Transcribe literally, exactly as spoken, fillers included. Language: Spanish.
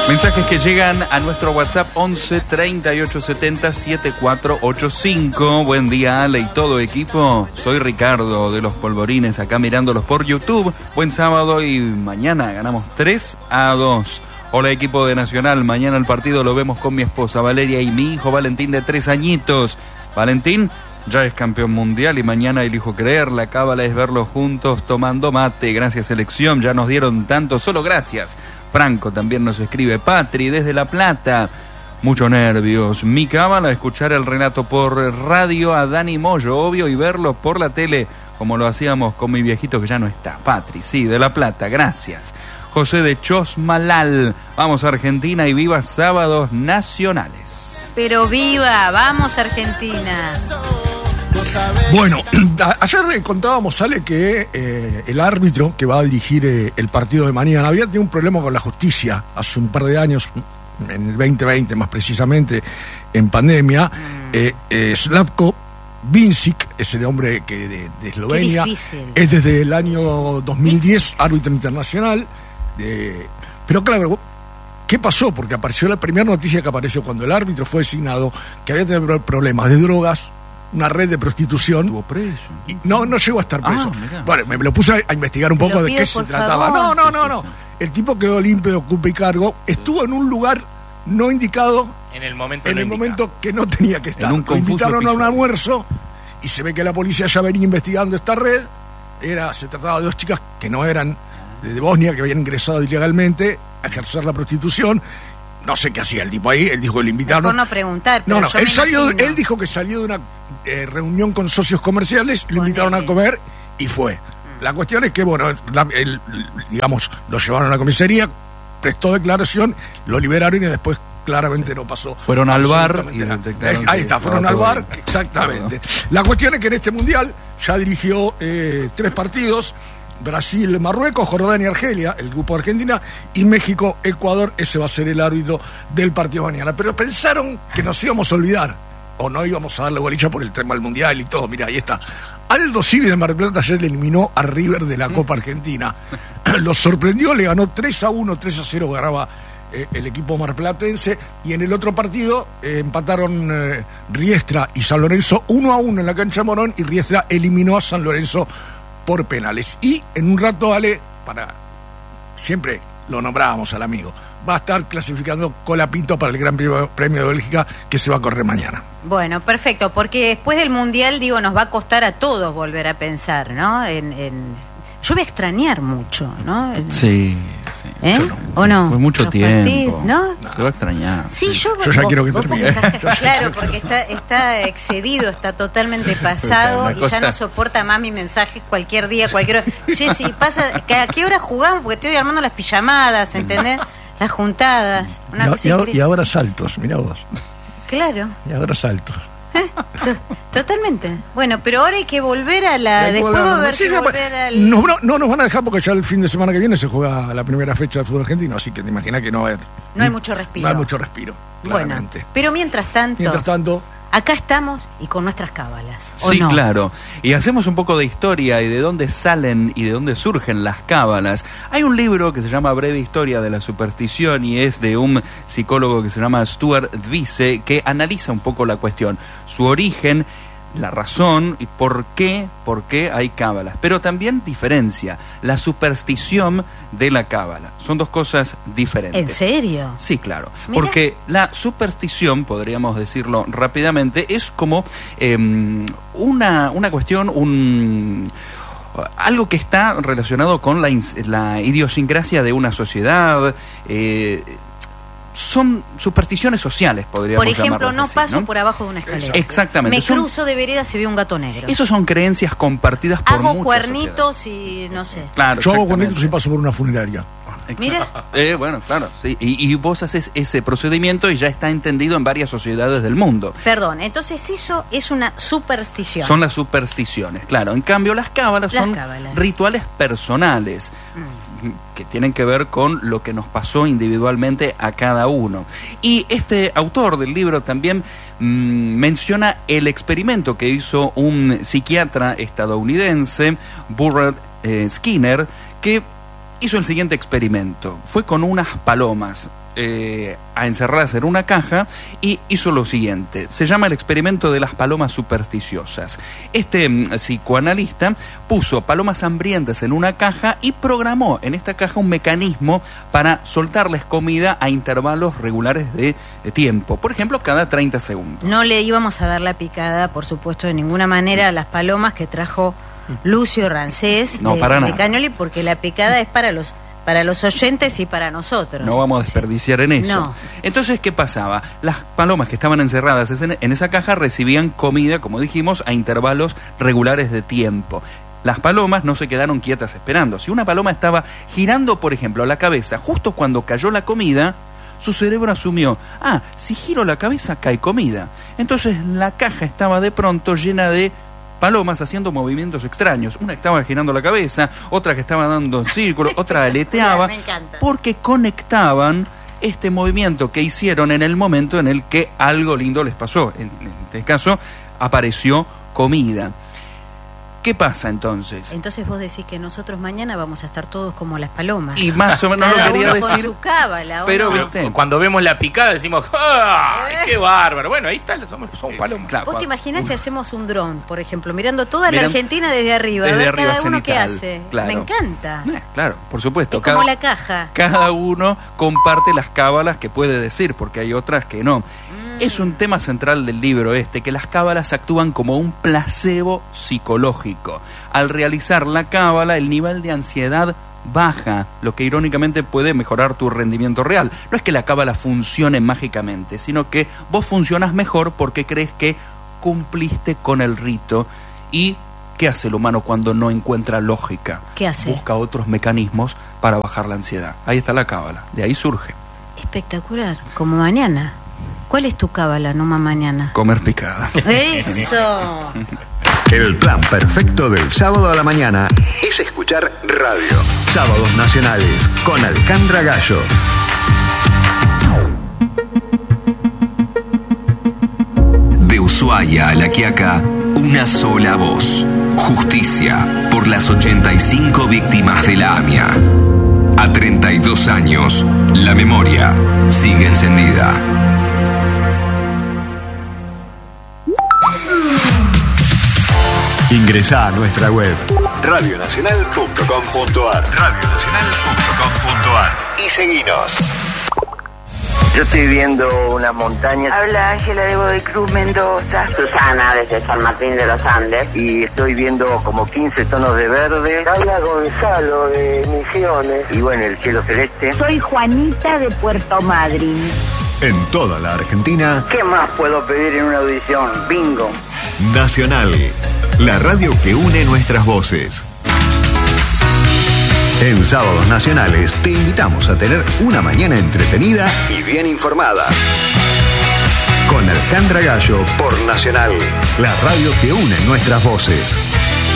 Mensajes que llegan a nuestro WhatsApp once treinta y ocho setenta setenta y cuatro ochenta y cinco. Buen día, Ale y todo equipo. Soy Ricardo de Los Polvorines, acá mirándolos por YouTube. Buen sábado y mañana ganamos tres a dos. Hola equipo de Nacional, mañana el partido lo vemos con mi esposa Valeria y mi hijo Valentín de tres añitos. Valentín ya es campeón mundial y mañana elijo creer, la cábala es verlos juntos tomando mate. Gracias selección, ya nos dieron tanto, solo gracias. Franco también nos escribe, Patri desde La Plata, muchos nervios. Mi cábala, escuchar el relato por radio a Dani Moyo, obvio, y verlo por la tele como lo hacíamos con mi viejito que ya no está. Patri, sí, de La Plata, gracias. José de Chosmalal, vamos a Argentina y viva sábados nacionales. Pero viva, vamos Argentina. Bueno, ayer contábamos, Ale, que eh, el árbitro que va a dirigir eh, el partido de mañana había tenido un problema con la justicia hace un par de años, en el veinte veinte más precisamente, en pandemia. Mm. Eh, eh, Slavko Vincic es el hombre que de, de Eslovenia, es desde el año dos mil diez árbitro internacional. Eh, pero claro, ¿qué pasó? Porque apareció la primera noticia que apareció cuando el árbitro fue designado, que había tenido problemas de drogas, una red de prostitución. ¿Estuvo preso? Y no, no llegó a estar preso. Ah, bueno, me, me lo puse a, a investigar un poco de qué se trataba. Favor. No, no, no, no. El tipo quedó limpio de culpa y cargo. Estuvo en un lugar no indicado. En el momento, en no el indica. momento que no tenía que estar. En un Lo invitaron piso. a un almuerzo y se ve que la policía ya venía investigando esta red. Era, se trataba de dos chicas que no eran de, de Bosnia, que habían ingresado ilegalmente a ejercer la prostitución. No sé qué hacía el tipo ahí, él dijo que lo invitaron. Mejor no preguntar, pero No, no, yo él, me salió, imagino. él dijo que salió de una eh, reunión con socios comerciales, lo Ponele. invitaron a comer y fue. Mm. La cuestión es que, bueno, la, él, digamos, lo llevaron a la comisaría, prestó declaración, lo liberaron y después claramente sí. no pasó. Fueron al bar y nada. detectaron. Ahí está, fueron al bar, bien. Exactamente. La cuestión es que en este mundial ya dirigió eh, tres partidos. Brasil, Marruecos, Jordania, Argelia, el grupo de Argentina, y México, Ecuador. Ese va a ser el árbitro del partido de mañana. Pero pensaron que nos íbamos a olvidar, o no íbamos a darle bolilla por el tema del mundial y todo. Mira, ahí está. Aldo Civi de Mar del Plata ayer le eliminó a River de la Copa Argentina. Lo sorprendió, le ganó tres a uno, tres a cero ganaba eh, el equipo marplatense. Y en el otro partido eh, empataron eh, Riestra y San Lorenzo uno a uno en la cancha Morón, y Riestra eliminó a San Lorenzo por penales. Y en un rato, Ale, para siempre lo nombrábamos al amigo, va a estar clasificando Colapinto para el Gran Premio de Bélgica, que se va a correr mañana. Bueno, perfecto, porque después del Mundial, digo, nos va a costar a todos volver a pensar, ¿no? En, en... Yo voy a extrañar mucho, ¿no? En... Sí, sí. ¿Eh? No. ¿O no? Fue mucho Los tiempo. partidos, ¿no? Se va a extrañar. Sí, yo, yo ya vos, quiero que vos termine. porque estás- claro, porque está, está excedido, está totalmente pasado Una y cosa- ya no soporta más mi mensaje cualquier día, cualquier hora. Che, si pasa, ¿a qué hora jugamos? Porque estoy armando las pijamadas, ¿entendés? Las juntadas. Una Y, cosa y, increíble. y ahora saltos, mirá vos. Claro. Y ahora saltos. Totalmente. Bueno, pero ahora hay que volver a la... Hay que Después volver- va a haber sí, que no, volver al... no, no, no nos van a dejar porque ya el fin de semana que viene se juega la primera fecha del fútbol argentino, así que te imaginas que no va a haber... No hay mucho respiro. No hay mucho respiro, Bueno, claramente. pero mientras tanto, Mientras tanto... acá estamos y con nuestras cábalas. ¿o Sí, no? claro. Y hacemos un poco de historia y de dónde salen y de dónde surgen las cábalas. Hay un libro que se llama Breve Historia de la Superstición y es de un psicólogo que se llama Stuart Vice, que analiza un poco la cuestión, su origen, la razón y por qué, por qué hay cábalas. Pero también diferencia la superstición de la cábala. Son dos cosas diferentes. ¿En serio? Sí, claro. Mirá. Porque la superstición, podríamos decirlo rápidamente, es como eh, una, una cuestión, un... algo que está relacionado con la, la idiosincrasia de una sociedad. eh, son supersticiones sociales, podríamos Por ejemplo, llamarlas no así, paso ¿no? por abajo de una escalera. Exactamente. Me Son- cruzo de vereda, se ve un gato negro. Esos son creencias compartidas por Hago muchas cuernitos y no sé. sociedades. Claro, Yo hago exactamente. cuernitos y paso por una funeraria. Exacto. Mira. Eh, bueno, claro, sí. Y, y vos haces ese procedimiento y ya está entendido en varias sociedades del mundo. Perdón, entonces eso es una superstición. Son las supersticiones, claro. En cambio, las cábalas Las son cábalas. rituales personales Mm. que tienen que ver con lo que nos pasó individualmente a cada uno. Y este autor del libro también mmm, menciona el experimento que hizo un psiquiatra estadounidense, Burrard eh, Skinner, que hizo el siguiente experimento. Fue con unas palomas. eh, a encerrarlas en una caja y hizo lo siguiente. Se llama el experimento de las palomas supersticiosas. Este mm, psicoanalista puso palomas hambrientas en una caja y programó en esta caja un mecanismo para soltarles comida a intervalos regulares de, de tiempo. Por ejemplo, cada treinta segundos. No le íbamos a dar la picada, por supuesto, de ninguna manera a las palomas que trajo Lucio Rancés No, de, para de nada. Cañoli, porque la picada es para los para los oyentes y para nosotros. No vamos a desperdiciar en eso. No. Entonces, ¿qué pasaba? Las palomas que estaban encerradas en, en esa caja recibían comida, como dijimos, a intervalos regulares de tiempo. Las palomas no se quedaron quietas esperando. Si una paloma estaba girando, por ejemplo, la cabeza justo cuando cayó la comida, su cerebro asumió, ah, si giro la cabeza cae comida. Entonces la caja estaba de pronto llena de palomas haciendo movimientos extraños. Una estaba girando la cabeza, otra que estaba dando círculos, otra aleteaba, Me encanta. porque conectaban este movimiento que hicieron en el momento en el que algo lindo les pasó. En, en este caso, apareció comida. ¿Qué pasa entonces? Entonces vos decís que nosotros mañana vamos a estar todos como las palomas. Y más o menos Cada lo quería uno con decir. su cábala, ¿o pero, no? ¿viste? Cuando vemos la picada decimos, ¡ay, qué bárbaro! Bueno, ahí está, somos, somos palomas. Claro, ¿Vos te cuando- imaginás si hacemos un dron, por ejemplo, mirando toda la Miran- Argentina desde arriba, a desde ver arriba cada uno qué cenital, hace? claro. Me encanta. Eh, claro, por supuesto. Es como la caja. Cada uno comparte las cábalas que puede decir, porque hay otras que no. Es un tema central del libro este, que las cábalas actúan como un placebo psicológico. Al realizar la cábala, el nivel de ansiedad baja, lo que irónicamente puede mejorar tu rendimiento real. No es que la cábala funcione mágicamente, sino que vos funcionás mejor porque crees que cumpliste con el rito. ¿Y qué hace el humano cuando no encuentra lógica? ¿Qué hace? Busca otros mecanismos para bajar la ansiedad. Ahí está la cábala, de ahí surge. Espectacular, como mañana. ¿Cuál es tu cábala, Numa, mañana? Comer picada. ¡Eso! El plan perfecto del sábado a la mañana es escuchar radio. Sábados Nacionales con Alejandra Gallo. De Ushuaia a La Quiaca, una sola voz. Justicia por las ochenta y cinco víctimas de la AMIA. A treinta y dos años, la memoria sigue encendida. Ingresá a nuestra web radio nacional punto com punto ar radio nacional punto com punto ar y seguinos. Yo estoy viendo unas montañas. Habla Ángela de Godoy Cruz, Mendoza. Susana desde San Martín de los Andes. Y estoy viendo como quince tonos de verde. Habla Gonzalo de Misiones. Y bueno, el cielo celeste. Soy Juanita de Puerto Madryn. En toda la Argentina, ¿Qué más puedo pedir en una audición? Bingo. Nacional, la radio que une nuestras voces. En Sábados Nacionales te invitamos a tener una mañana entretenida y bien informada. Con Alejandra Gallo por Nacional, la radio que une nuestras voces.